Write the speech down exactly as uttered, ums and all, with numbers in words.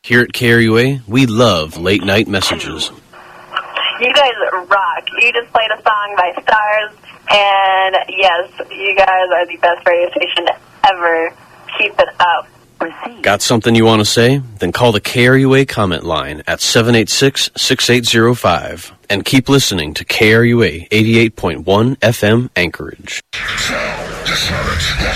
Here at K R U A, we love late-night messages. You guys rock. You just played a song by Stars, and yes, you guys are the best radio station ever. Keep it up. Got something you want to say? Then call the K R U A comment line at seven eight six, six eight zero five. And keep listening to K R U A eighty-eight point one F M Anchorage.